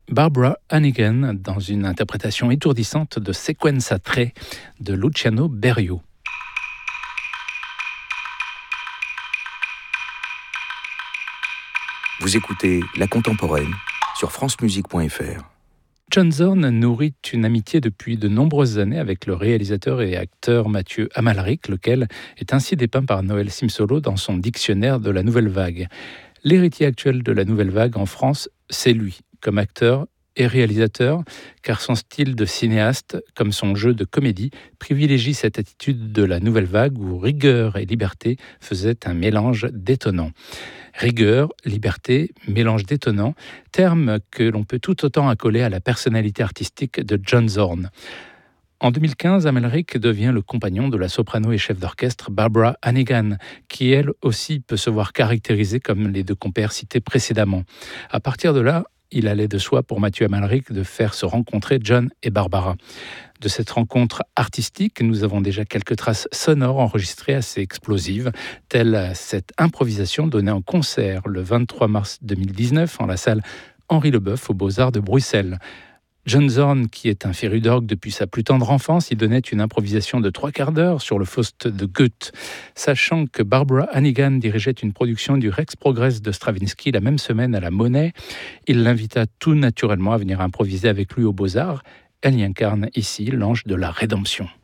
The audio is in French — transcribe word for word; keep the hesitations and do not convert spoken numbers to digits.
Barbara Hannigan dans une interprétation étourdissante de Sequenza tre de Luciano Berio. Vous écoutez La Contemporaine sur francemusique point f r. John Zorn nourrit une amitié depuis de nombreuses années avec le réalisateur et acteur Mathieu Amalric, lequel est ainsi dépeint par Noël Simsolo dans son dictionnaire de la Nouvelle Vague. L'héritier actuel de la Nouvelle Vague en France, c'est lui, comme acteur et réalisateur, car son style de cinéaste, comme son jeu de comédie, privilégie cette attitude de la Nouvelle Vague où rigueur et liberté faisaient un mélange détonnant. Rigueur, liberté, mélange détonnant, termes que l'on peut tout autant accoler à la personnalité artistique de John Zorn. En deux mille quinze, Amalric devient le compagnon de la soprano et chef d'orchestre Barbara Hannigan, qui elle aussi peut se voir caractérisée comme les deux compères cités précédemment. À partir de là, il allait de soi pour Mathieu Amalric de faire se rencontrer John et Barbara. De cette rencontre artistique, nous avons déjà quelques traces sonores enregistrées assez explosives, telle cette improvisation donnée en concert le vingt-trois mars deux mille dix-neuf en la salle Henri Leboeuf aux Beaux-Arts de Bruxelles. John Zorn, qui est un féru d'orgue depuis sa plus tendre enfance, y donnait une improvisation de trois quarts d'heure sur le Faust de Goethe. Sachant que Barbara Hannigan dirigeait une production du Rex Progress de Stravinsky la même semaine à la Monnaie, il l'invita tout naturellement à venir improviser avec lui aux Beaux-Arts. Elle y incarne ici l'ange de la rédemption.